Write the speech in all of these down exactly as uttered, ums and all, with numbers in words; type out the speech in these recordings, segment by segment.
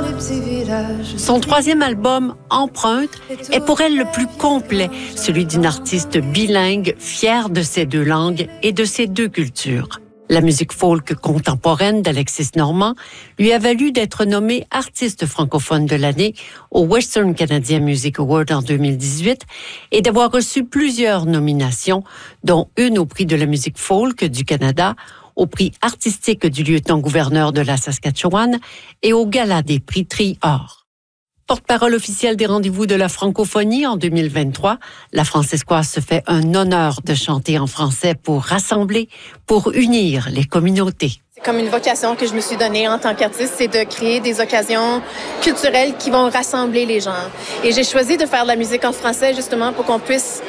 Son troisième album, Empreinte, est pour elle le plus complet, celui d'une artiste bilingue, fière de ses deux langues et de ses deux cultures. La musique folk contemporaine d'Alexis Normand lui a valu d'être nommée artiste francophone de l'année au Western Canadian Music Award en deux mille dix-huit et d'avoir reçu plusieurs nominations, dont une au prix de la musique folk du Canada, au prix artistique du lieutenant-gouverneur de la Saskatchewan et au Gala des prix Tri-Or. Porte-parole officielle des rendez-vous de la francophonie en deux mille vingt-trois, la Francescoise se fait un honneur de chanter en français pour rassembler, pour unir les communautés. C'est comme une vocation que je me suis donnée en tant qu'artiste, c'est de créer des occasions culturelles qui vont rassembler les gens. Et j'ai choisi de faire de la musique en français justement pour qu'on puisse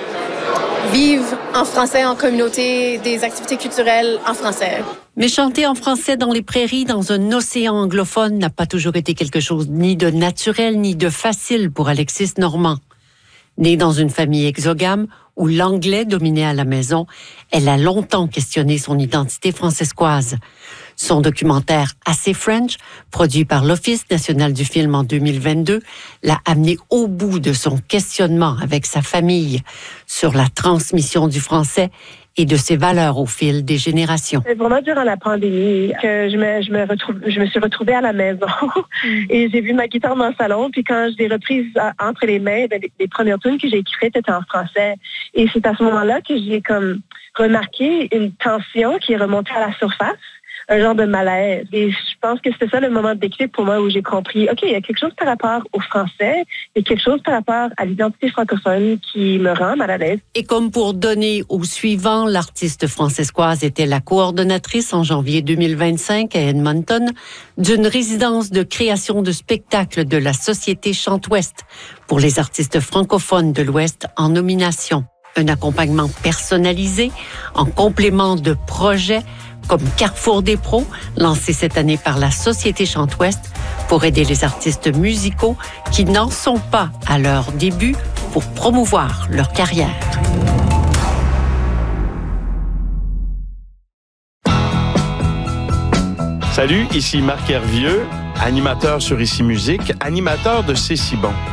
vivre en français, en communauté, des activités culturelles en français. Mais chanter en français dans les prairies, dans un océan anglophone, n'a pas toujours été quelque chose ni de naturel ni de facile pour Alexis Normand. Née dans une famille exogame où l'anglais dominait à la maison, elle a longtemps questionné son identité francescoise. Son documentaire Assez French, produit par l'Office national du film en deux mille vingt-deux, l'a amené au bout de son questionnement avec sa famille sur la transmission du français et de ses valeurs au fil des générations. C'est vraiment durant la pandémie que je me, je me, retrouve, je me suis retrouvée à la maison et j'ai vu ma guitare dans le salon. Puis quand je l'ai reprise entre les mains, les, les premières tunes que j'ai écrites étaient en français. Et c'est à ce moment-là que j'ai comme remarqué une tension qui est remontée à la surface, un genre de malaise. Et je pense que c'était ça le moment de déclic pour moi où j'ai compris, OK, il y a quelque chose par rapport au français, il y a quelque chose par rapport à l'identité francophone qui me rend mal à l'aise. Et comme pour donner au suivant, l'artiste francescoise était la coordonnatrice en janvier deux mille vingt-cinq à Edmonton d'une résidence de création de spectacles de la Société Chante-Ouest pour les artistes francophones de l'Ouest en nomination. Un accompagnement personnalisé en complément de projets comme Carrefour des pros, lancé cette année par la Société Chante-Ouest pour aider les artistes musicaux qui n'en sont pas à leur début pour promouvoir leur carrière. Salut, ici Marc Hervieux, animateur sur Ici Musique, animateur de C'est si bon.